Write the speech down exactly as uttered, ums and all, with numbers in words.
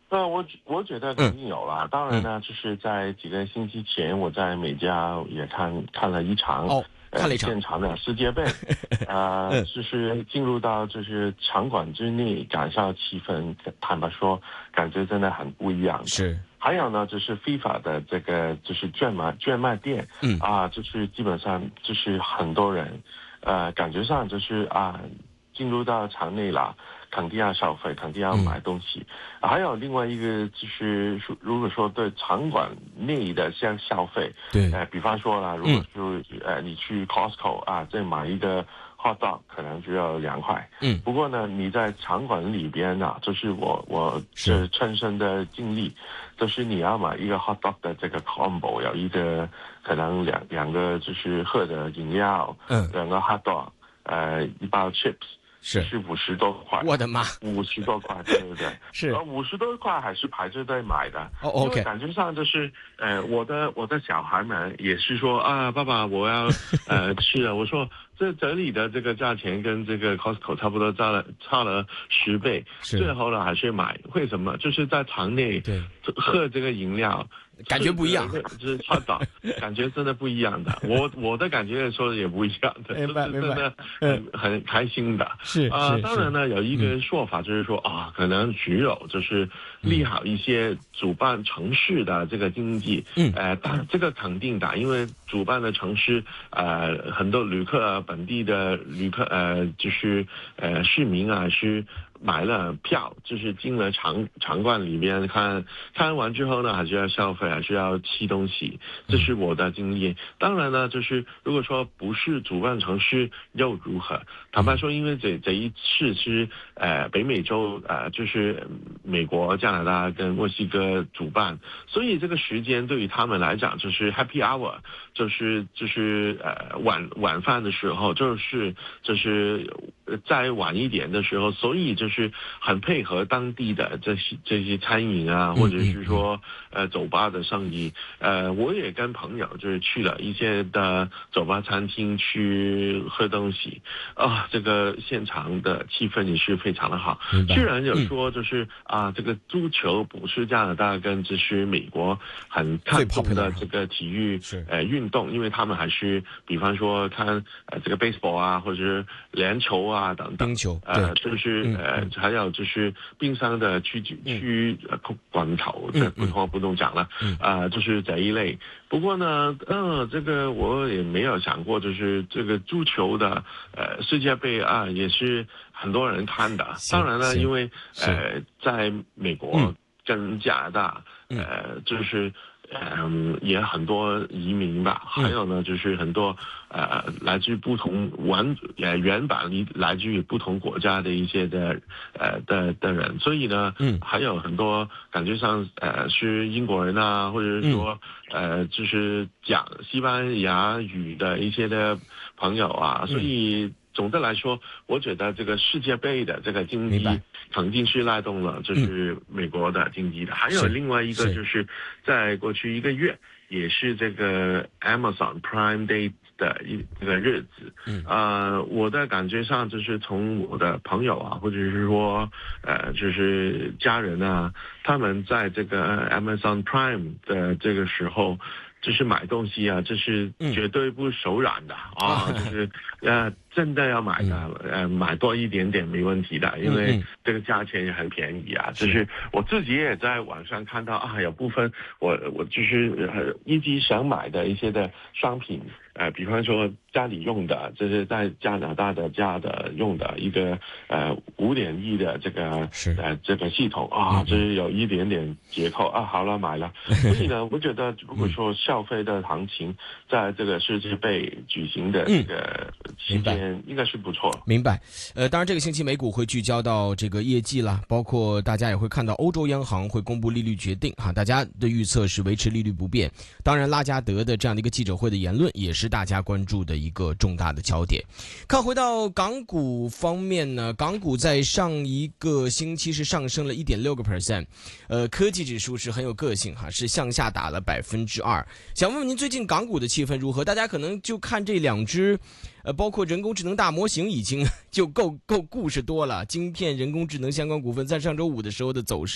呃，我我觉得肯定有啦。 嗯、 当然呢，就是在几个星期前，我在美加也看看了一场， 哦，看了一场呃，现场的世界杯，呃， 嗯， 就是进入到就是场馆之内，感受气氛，坦白说，感觉真的很不一样的。 是， 还有呢，就是 FIFA 的这个就是券卖券卖店， 嗯啊，就是基本上就是很多人，呃，感觉上就是啊，进入到场内了。肯定要消费，肯定要买东西。嗯、还有另外一个就是，如果说对场馆内的像消费， 对， 呃，比方说啦，如果说、嗯、呃你去 Costco 啊，再买一个 hot dog 可能就要两块。 嗯， 不过呢，你在场馆里边啊，就是我我是亲身的经历，就是你要买一个 hot dog 的这个 combo， 有一个可能两两个就是喝的饮料， 嗯， 两个 hot dog， 呃，一包 chips。 是是五十多块， 我的妈， 五十多块，对对对， 是， 呃，五十多块还是排着队买的， 哦 ，OK， 因为感觉上就是，呃，我的我的小孩们也是说啊，爸爸我要呃吃了，我说这这里的这个价钱跟这个 Costco 差不多差了差了十倍，最后呢还是买，为什么？就是在场内对喝这个饮料。 感觉不一样， 就是差档，感觉真的不一样的。我我的感觉说也不一样的， 明白就是真的很很开心的。 是啊、 呃， 当然呢，有一个说法就是说、嗯、啊，可能只有就是利好一些主办城市的这个经济。嗯，呃，当然这个肯定的，因为主办的城市呃很多旅客本地的旅客呃就是呃市民啊是。买了票，就是进了场场馆里边看，看完之后呢，还是要消费，还是要吃东西，这是我的经历。当然呢，就是如果说不是主办城市又如何？坦白说，因为这这一次是呃北美洲呃就是美国、加拿大跟墨西哥主办，所以这个时间对于他们来讲就是 Happy Hour， 就是就是呃晚晚饭的时候，就是就是再晚一点的时候，所以就。就是很配合当地的这些这些餐饮啊，或者是说呃酒吧的生意。呃，我也跟朋友就是去了一些的酒吧餐厅去喝东西啊，这个现场的气氛也是非常的好。虽然有说就是、嗯、啊，这个足球不是加拿大跟这是美国很看重的这个体育呃运动，因为他们还是比方说看呃这个 baseball 啊，或者是篮球啊等等， 冰球， 呃，就是呃。呃，还有就是冰上的区区呃管头，这不同不用讲了，啊、呃，就是这一类。不过呢，嗯、呃，这个我也没有想过，就是这个足球的呃世界杯啊，也是很多人看的。当然了，因为呃，在美国跟加拿大，嗯、呃，就是。嗯，也很多移民吧，还有呢，就是很多呃来自于不同完呃原版来自于不同国家的一些的呃的的人，所以呢，嗯，还有很多感觉上呃是英国人啊，或者是说、嗯、呃就是讲西班牙语的一些的朋友啊，所以。总的来说，我觉得这个世界杯的这个经济肯定是拉动了，就是美国的经济的。嗯、还有另外一个就是在过去一个月，也是这个 Amazon Prime Day 的一这个日子。嗯，呃，我的感觉上就是从我的朋友啊，或者是说呃，就是家人啊，他们在这个 Amazon Prime 的这个时候。就是买东西啊，这是绝对不手软的、嗯、啊，就是呃，真的要买的，呃，买多一点点没问题的，因为这个价钱也很便宜啊。就是我自己也在网上看到啊，有部分我我就是呃一直想买的一些的商品。呃，比方说家里用的，这是在加拿大的家的用的一个呃五点一的这个呃这个系统啊，这、就是有一点点折扣啊，好了买了。所以呢，我觉得如果说消费的行情在这个世界杯举行的这个期间，应该是不错。 明白。呃，当然这个星期美股会聚焦到这个业绩啦，包括大家也会看到欧洲央行会公布利率决定哈，大家的预测是维持利率不变。当然，拉加德的这样的一个记者会的言论也是大家关注的一个重大的焦点。看回到港股方面呢，港股在上一个星期是上升了 一点六个百分点， 呃，科技指数是很有个性哈，是向下打了百分之二。想问问您最近港股的气氛如何？大家可能就看这两只，呃，包括人工智能大模型已经就够够故事多了，晶片、人工智能相关股份在上周五的时候的走势。